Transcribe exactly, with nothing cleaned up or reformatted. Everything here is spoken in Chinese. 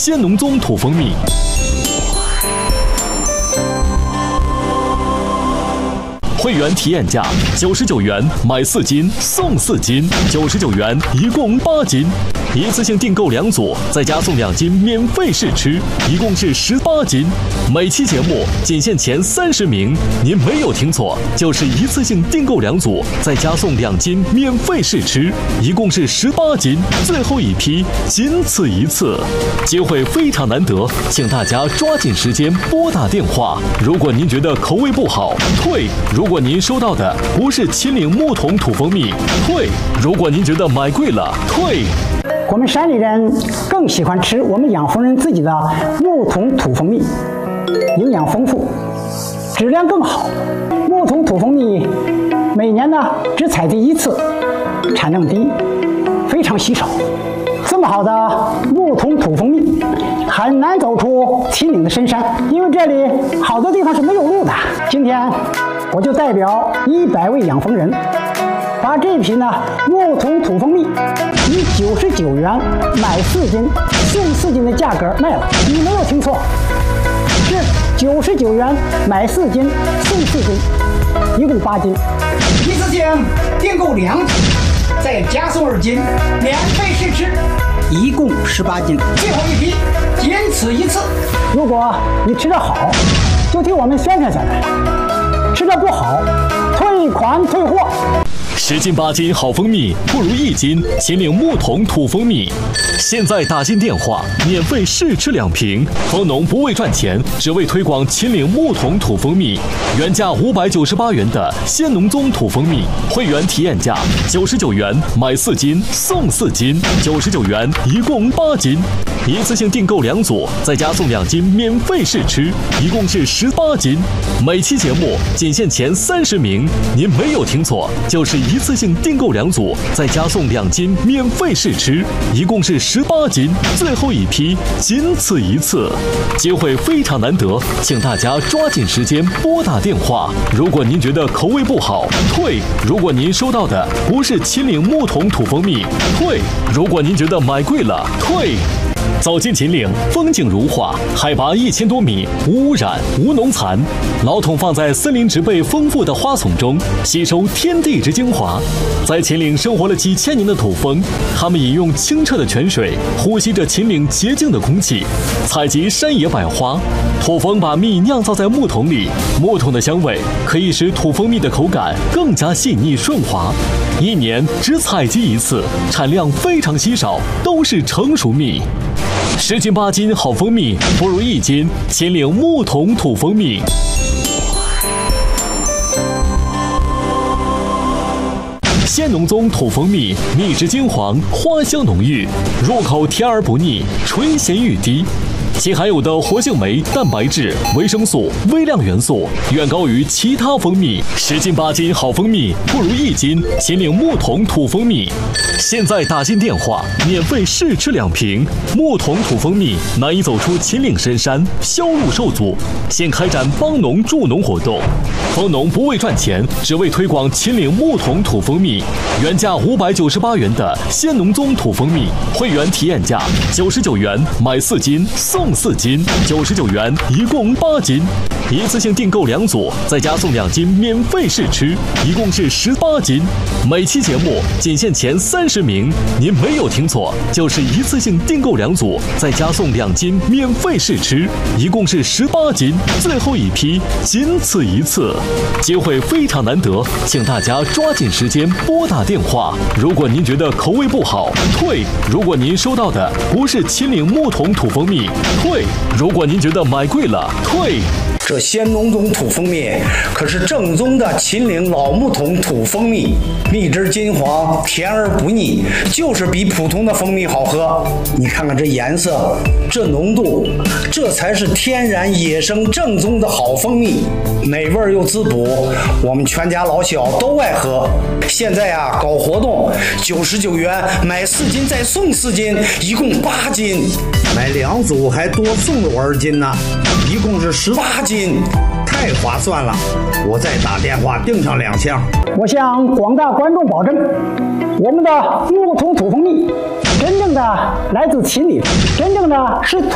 鲜农宗土蜂蜜。会员体验价九十九元买四斤送四斤，九十九元一共八斤，一次性订购两组，再加送两斤免费试吃，一共是十八斤。每期节目仅限前三十名，您没有听错，就是一次性订购两组，再加送两斤免费试吃，一共是十八斤，最后一批仅此一次，机会非常难得，请大家抓紧时间拨打电话。如果您觉得口味不好，退；如果您收到的不是秦岭木桶土蜂蜜，退；如果您觉得买贵了，退。 我们山里人更喜欢吃我们养蜂人自己的木桶土蜂蜜，营养丰富，质量更好。木桶土蜂蜜每年呢只采集一次，产量低，非常稀少。这么好的木桶土蜂蜜很难走出秦岭的深山，因为这里好多地方是没有路的。今天我就代表一百位养蜂人，把这批呢木桶土蜂蜜以九十九元买四斤送四斤的价格卖了。你没有听错，是九十九元买四斤送四斤，一共八斤。一次性订购两斤，再加送二斤，免费试吃，一共十八斤。最后一批仅此一次。如果你吃得好，就替我们宣传下来；吃得不好，退款退货。 十斤八斤好蜂蜜不如一斤秦岭木桶土蜂蜜。现在打进电话，免费试吃两瓶。蜂农不为赚钱，只为推广秦岭木桶土蜂蜜。原价五百九十八元的鲜农宗土蜂蜜，会员体验价九十九元买四斤送四斤，九十九元一共八斤。一次性订购两组，再加送两斤免费试吃，一共是十八斤。每期节目仅限前三十名，您没有听错，就是一次性订购两组，再加送两斤免费试吃，一共是十八斤，最后一批仅此一次，机会非常难得，请大家抓紧时间拨打电话。如果您觉得口味不好，退；如果您收到的不是秦岭木桶土蜂蜜，退；如果您觉得买贵了，退。走进秦岭，风景如画，海拔一千多米，无污染，无农残。老桶放在森林植被丰富的花丛中，吸收天地之精华。在秦岭生活了几千年的土蜂，它们饮用清澈的泉水，呼吸着秦岭洁净的空气，采集山野百花。土蜂把蜜酿造在木桶里，木桶的香味可以使土蜂蜜的口感更加细腻顺滑。一年只采集一次，产量非常稀少，都是成熟蜜。十斤八斤好蜂蜜不如一斤秦岭木桶土蜂蜜。鲜农宗土蜂蜜，蜜质金黄，花香浓郁，入口甜而不腻，醇咸欲滴。其含有的活性酶、蛋白质、维生素、微量元素远高于其他蜂蜜。十斤八斤好蜂蜜不如一斤秦岭木桶土蜂蜜。现在打进电话，免费试吃两瓶。木桶土蜂蜜难以走出秦岭深山，销路受阻，现开展帮农助农活动。蜂农不为赚钱，只为推广秦岭木桶土蜂蜜。原价五百九十八元的鲜农宗土蜂蜜，会员体验价九十九元买四斤送四斤，九十九元一共八斤。一次性订购两组，再加送两斤免费试吃，一共是十八斤。每期节目仅限前三十名，您没有听错，就是一次性订购两组，再加送两斤免费试吃，一共是十八斤，最后一批仅此一次，机会非常难得，请大家抓紧时间拨打电话。如果您觉得口味不好，退；如果您收到的不是秦岭木桶土蜂蜜，退；如果您觉得买贵了，退。 这鲜农宗土蜂蜜可是正宗的秦岭老木桶土蜂蜜，蜜汁金黄，甜而不腻，就是比普通的蜂蜜好喝。你看看这颜色，这浓度，这才是天然野生正宗的好蜂蜜，美味又滋补，我们全家老小都爱喝。现在啊，搞活动，九十九元买四斤再送四斤，一共八斤，买两组还多送了我二斤呢，一共是十八斤。太划算了，我再打电话订上两箱。 我向广大观众保证，我们的木桶土蜂蜜真正的来自秦岭，真正的是